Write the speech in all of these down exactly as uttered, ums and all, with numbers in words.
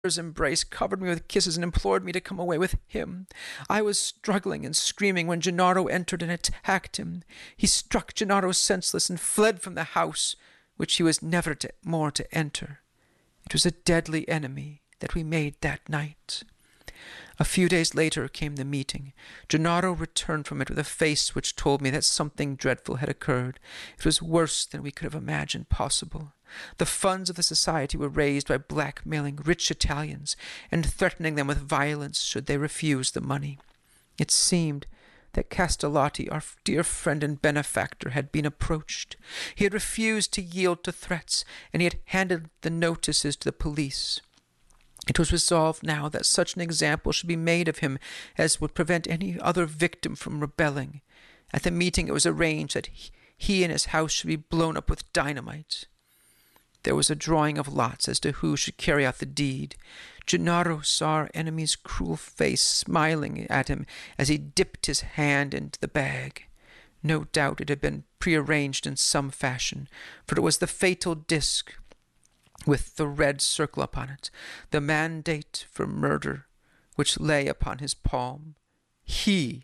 embrace covered me with kisses and implored me to come away with him. I was struggling and screaming when Gennaro entered and attacked him. He struck Gennaro senseless and fled from the house, which he was never to, more to enter. It was a deadly enemy that we made that night. A few days later came the meeting. Gennaro returned from it with a face which told me that something dreadful had occurred. It was worse than we could have imagined possible. The funds of the society were raised by blackmailing rich Italians and threatening them with violence should they refuse the money. It seemed that Castellotti, our dear friend and benefactor, had been approached. He had refused to yield to threats, and he had handed the notices to the police. It was resolved now that such an example should be made of him as would prevent any other victim from rebelling. At the meeting it was arranged that he and his house should be blown up with dynamite. There was a drawing of lots as to who should carry out the deed. Gennaro saw our enemy's cruel face smiling at him as he dipped his hand into the bag. No doubt it had been prearranged in some fashion, for it was the fatal disc with the red circle upon it, the mandate for murder, which lay upon his palm. He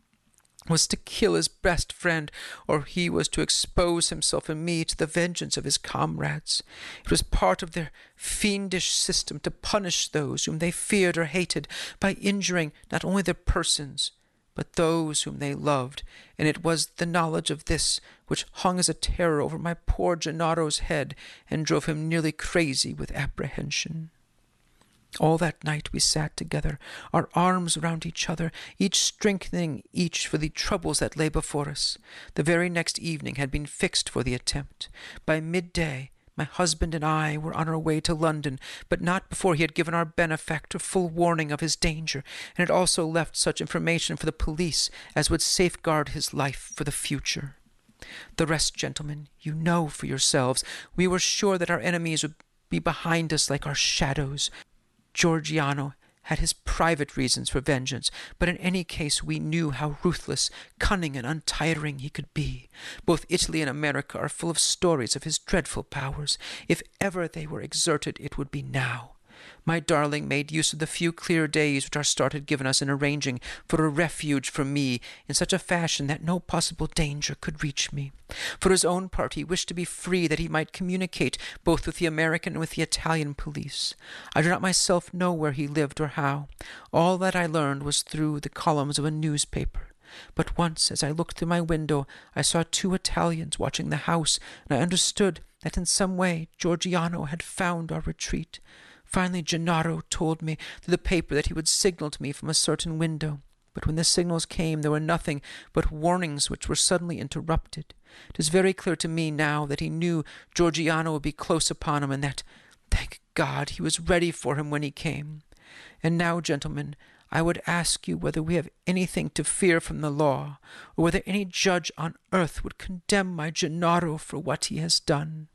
was to kill his best friend, or he was to expose himself and me to the vengeance of his comrades. It was part of their fiendish system to punish those whom they feared or hated by injuring not only their persons, but those whom they loved, and it was the knowledge of this which hung as a terror over my poor Gennaro's head and drove him nearly crazy with apprehension. All that night we sat together, our arms around each other, each strengthening each for the troubles that lay before us. The very next evening had been fixed for the attempt. By midday, my husband and I were on our way to London, but not before he had given our benefactor full warning of his danger, and had also left such information for the police as would safeguard his life for the future. The rest, gentlemen, you know for yourselves. We were sure that our enemies would be behind us like our shadows. Giorgiano had his private reasons for vengeance, but in any case we knew how ruthless, cunning, and untiring he could be. Both Italy and America are full of stories of his dreadful powers. If ever they were exerted, it would be now. My darling made use of the few clear days which our start had given us in arranging for a refuge for me in such a fashion that no possible danger could reach me. For his own part, he wished to be free that he might communicate both with the American and with the Italian police. I do not myself know where he lived or how. All that I learned was through the columns of a newspaper. But once, as I looked through my window, I saw two Italians watching the house, and I understood that in some way Giorgiano had found our retreat. Finally, Gennaro told me through the paper that he would signal to me from a certain window. But when the signals came, there were nothing but warnings which were suddenly interrupted. It is very clear to me now that he knew Giorgiano would be close upon him, and that, thank God, he was ready for him when he came. And now, gentlemen, I would ask you whether we have anything to fear from the law, or whether any judge on earth would condemn my Gennaro for what he has done.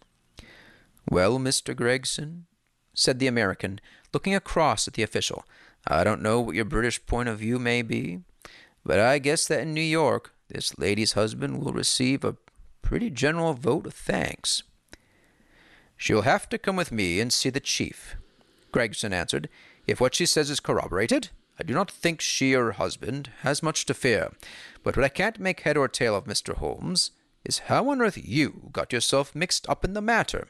"Well, Mister Gregson," said the American, looking across at the official, "I don't know what your British point of view may be, but I guess that in New York this lady's husband will receive a pretty general vote of thanks." "She'll have to come with me and see the chief," Gregson answered. "If what she says is corroborated, I do not think she or her husband has much to fear. But what I can't make head or tail of, Mister Holmes, is how on earth you got yourself mixed up in the matter."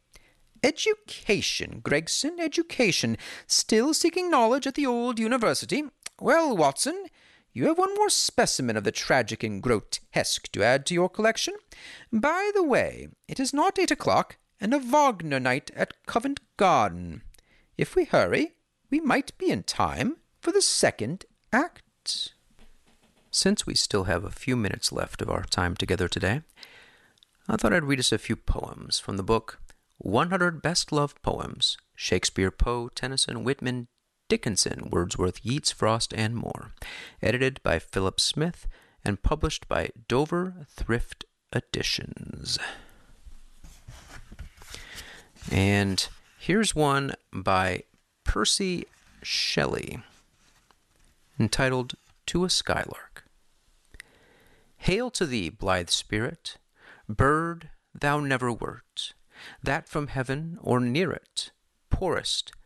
"Education, Gregson, education. Still seeking knowledge at the old university. Well, Watson, you have one more specimen of the tragic and grotesque to add to your collection. By the way, it is not eight o'clock, and a Wagner night at Covent Garden. If we hurry, we might be in time for the second act." Since we still have a few minutes left of our time together today, I thought I'd read us a few poems from the book one hundred Best Loved Poems, Shakespeare, Poe, Tennyson, Whitman, Dickinson, Wordsworth, Yeats, Frost, and more, edited by Philip Smith and published by Dover Thrift Editions. And here's one by Percy Shelley, entitled To a Skylark. Hail to thee, blithe spirit, bird thou never wert, that from heaven or near it pourest